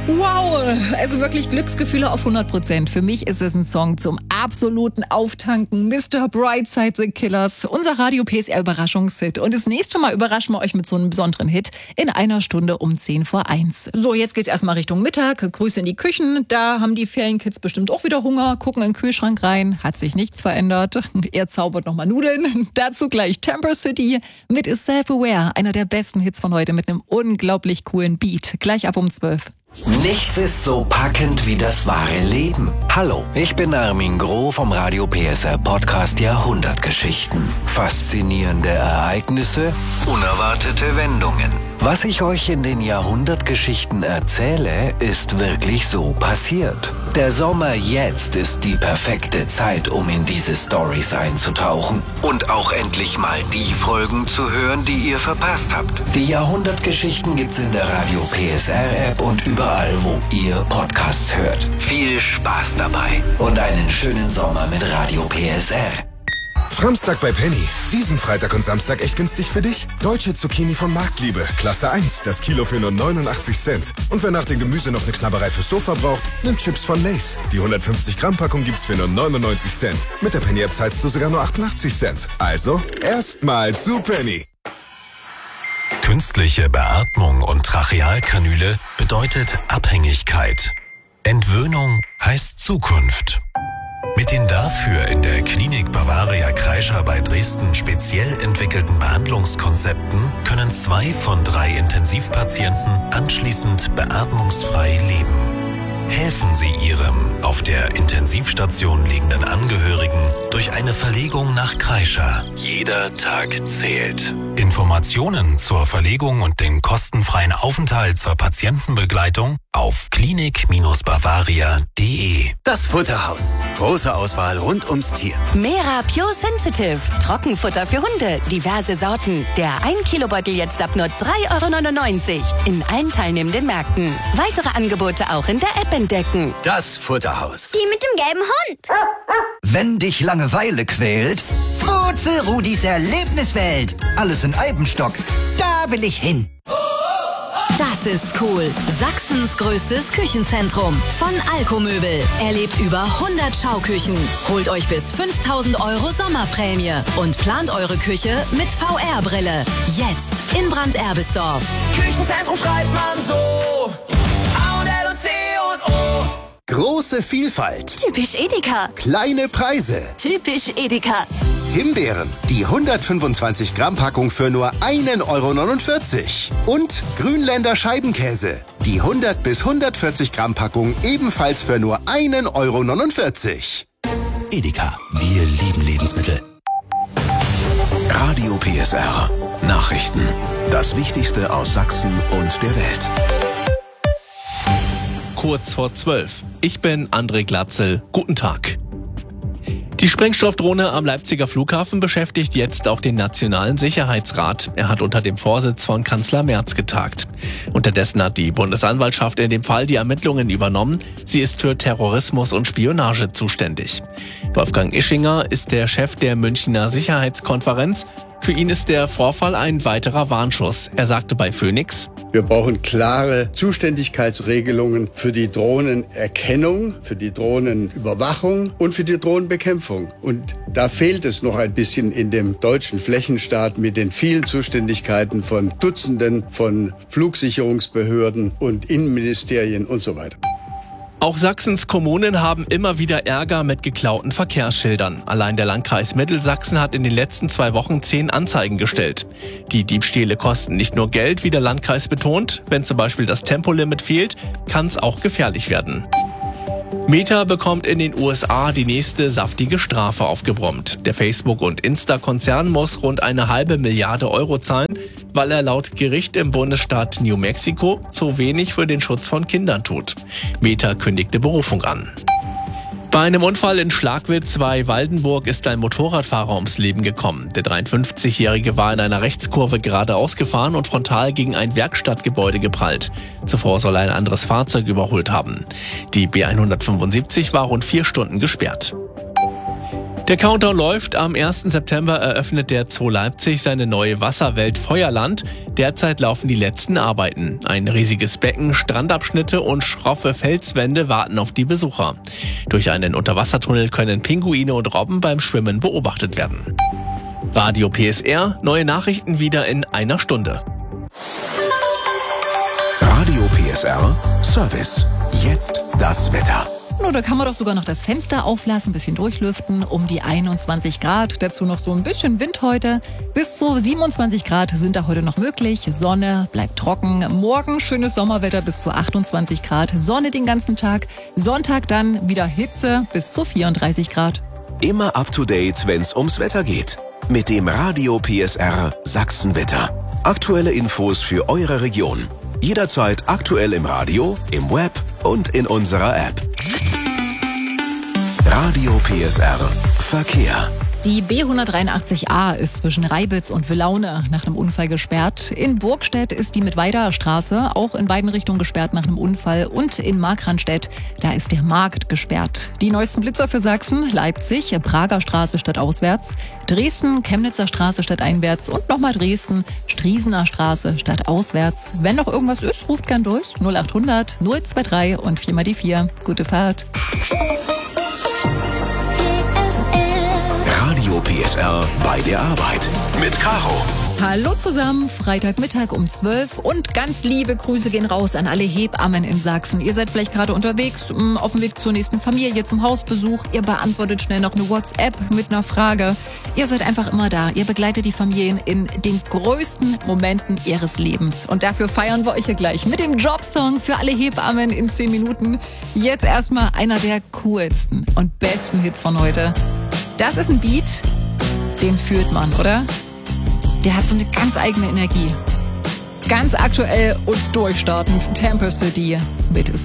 Wow, also wirklich Glücksgefühle auf 100%. Für mich ist es ein Song zum absoluten Auftanken. Mr. Brightside The Killers, unser Radio PSR Überraschungshit. Und das nächste Mal überraschen wir euch mit so einem besonderen Hit in einer Stunde um 10:01. So, jetzt geht's erstmal Richtung Mittag. Grüße in die Küchen. Da haben die Ferienkids bestimmt auch wieder Hunger. Gucken in den Kühlschrank rein. Hat sich nichts verändert. Er zaubert nochmal Nudeln. Dazu gleich Temper City mit Is Self-Aware. Einer der besten Hits von heute mit einem unglaublich coolen Beat. Gleich ab um 12. Nichts ist so packend wie das wahre Leben. Hallo, ich bin Armin Groh vom Radio PSR Podcast Jahrhundertgeschichten. Faszinierende Ereignisse, unerwartete Wendungen. Was ich euch in den Jahrhundertgeschichten erzähle, ist wirklich so passiert. Der Sommer jetzt ist die perfekte Zeit, um in diese Storys einzutauchen und auch endlich mal die Folgen zu hören, die ihr verpasst habt. Die Jahrhundertgeschichten gibt's in der Radio PSR App und überall, wo ihr Podcasts hört. Viel Spaß dabei und einen schönen Sommer mit Radio PSR. Framstag bei Penny. Diesen Freitag und Samstag echt günstig für dich. Deutsche Zucchini von Marktliebe. Klasse 1. Das Kilo für nur 89 Cent. Und wer nach dem Gemüse noch eine Knabberei fürs Sofa braucht, nimmt Chips von Lay's. Die 150 Gramm Packung gibt's für nur 99 Cent. Mit der Penny-App zahlst du sogar nur 88 Cent. Also, erstmal zu Penny. Künstliche Beatmung und Trachealkanüle bedeutet Abhängigkeit. Entwöhnung heißt Zukunft. Mit den dafür in der Klinik Bavaria Kreischer bei Dresden speziell entwickelten Behandlungskonzepten können 2 von 3 Intensivpatienten anschließend beatmungsfrei leben. Helfen Sie Ihrem auf der Intensivstation liegenden Angehörigen durch eine Verlegung nach Kreischer. Jeder Tag zählt. Informationen zur Verlegung und den kostenfreien Aufenthalt zur Patientenbegleitung auf klinik-bavaria.de. Das Futterhaus. Große Auswahl rund ums Tier. Mera Pure Sensitive. Trockenfutter für Hunde. Diverse Sorten. Der 1-Kilo-Beutel jetzt ab nur 3,99 € in allen teilnehmenden Märkten. Weitere Angebote auch in der App entdecken. Das Futterhaus. Die mit dem gelben Hund. Wenn dich Langeweile quält, Wurzel Rudis Erlebniswelt. Alles in Eibenstock. Da will ich hin. Das ist cool. Sachsens größtes Küchenzentrum. Von Alkomöbel. Erlebt über 100 Schauküchen. Holt euch bis 5.000 € Sommerprämie. Und plant eure Küche mit VR-Brille. Jetzt in Brand-Erbisdorf. Küchenzentrum schreibt man so. A-L-O-C und O. Große Vielfalt. Typisch Edeka. Kleine Preise. Typisch Edeka. Himbeeren. Die 125 Gramm Packung für nur 1,49 € Und Grünländer Scheibenkäse. Die 100 bis 140 Gramm Packung ebenfalls für nur 1,49 €. Edeka, wir lieben Lebensmittel. Radio PSR. Nachrichten. Das Wichtigste aus Sachsen und der Welt. Kurz vor 12. Ich bin André Glatzel. Guten Tag. Die Sprengstoffdrohne am Leipziger Flughafen beschäftigt jetzt auch den Nationalen Sicherheitsrat. Er hat unter dem Vorsitz von Kanzler Merz getagt. Unterdessen hat die Bundesanwaltschaft in dem Fall die Ermittlungen übernommen. Sie ist für Terrorismus und Spionage zuständig. Wolfgang Ischinger ist der Chef der Münchner Sicherheitskonferenz. Für ihn ist der Vorfall ein weiterer Warnschuss. Er sagte bei Phoenix: Wir brauchen klare Zuständigkeitsregelungen für die Drohnenerkennung, für die Drohnenüberwachung und für die Drohnenbekämpfung. Und da fehlt es noch ein bisschen in dem deutschen Flächenstaat mit den vielen Zuständigkeiten von Dutzenden von Flugsicherungsbehörden und Innenministerien und so weiter. Auch Sachsens Kommunen haben immer wieder Ärger mit geklauten Verkehrsschildern. Allein der Landkreis Mittelsachsen hat in den letzten 2 Wochen 10 Anzeigen gestellt. Die Diebstähle kosten nicht nur Geld, wie der Landkreis betont. Wenn zum Beispiel das Tempolimit fehlt, kann es auch gefährlich werden. Meta bekommt in den USA die nächste saftige Strafe aufgebrummt. Der Facebook- und Insta-Konzern muss rund 1,5 Milliarde € zahlen, weil er laut Gericht im Bundesstaat New Mexico zu wenig für den Schutz von Kindern tut. Meta kündigte Berufung an. Bei einem Unfall in Schlagwitz bei Waldenburg ist ein Motorradfahrer ums Leben gekommen. Der 53-Jährige war in einer Rechtskurve geradeaus gefahren und frontal gegen ein Werkstattgebäude geprallt. Zuvor soll er ein anderes Fahrzeug überholt haben. Die B175 war rund 4 Stunden gesperrt. Der Countdown läuft. Am 1. September eröffnet der Zoo Leipzig seine neue Wasserwelt Feuerland. Derzeit laufen die letzten Arbeiten. Ein riesiges Becken, Strandabschnitte und schroffe Felswände warten auf die Besucher. Durch einen Unterwassertunnel können Pinguine und Robben beim Schwimmen beobachtet werden. Radio PSR, neue Nachrichten wieder in einer Stunde. Radio PSR Service. Jetzt das Wetter. Da kann man doch sogar noch das Fenster auflassen, ein bisschen durchlüften, um die 21 Grad. Dazu noch so ein bisschen Wind heute. Bis zu 27 Grad sind da heute noch möglich. Sonne, bleibt trocken. Morgen schönes Sommerwetter bis zu 28 Grad. Sonne den ganzen Tag. Sonntag dann wieder Hitze bis zu 34 Grad. Immer up to date, wenn's ums Wetter geht. Mit dem Radio PSR Sachsenwetter. Aktuelle Infos für eure Region. Jederzeit aktuell im Radio, im Web und in unserer App. Radio PSR Verkehr. Die B183a ist zwischen Reibitz und Willaune nach einem Unfall gesperrt. In Burgstedt ist die Mittweider Straße auch in beiden Richtungen gesperrt nach einem Unfall. Und in Markranstädt, da ist der Markt gesperrt. Die neuesten Blitzer für Sachsen: Leipzig, Prager Straße stadtauswärts, Dresden, Chemnitzer Straße stadteinwärts und nochmal Dresden, Striesener Straße stadtauswärts. Wenn noch irgendwas ist, ruft gern durch. 0800 023 und 4 mal die 4. Gute Fahrt. Radio PSR bei der Arbeit mit Caro. Hallo zusammen, Freitagmittag um 12 und ganz liebe Grüße gehen raus an alle Hebammen in Sachsen. Ihr seid vielleicht gerade unterwegs, auf dem Weg zur nächsten Familie, zum Hausbesuch. Ihr beantwortet schnell noch eine WhatsApp mit einer Frage. Ihr seid einfach immer da. Ihr begleitet die Familien in den größten Momenten ihres Lebens. Und dafür feiern wir euch hier gleich mit dem Jobsong für alle Hebammen in 10 Minuten. Jetzt erstmal einer der coolsten und besten Hits von heute. Das ist ein Beat, den fühlt man, oder? Der hat so eine ganz eigene Energie. Ganz aktuell und durchstartend. Temper City mit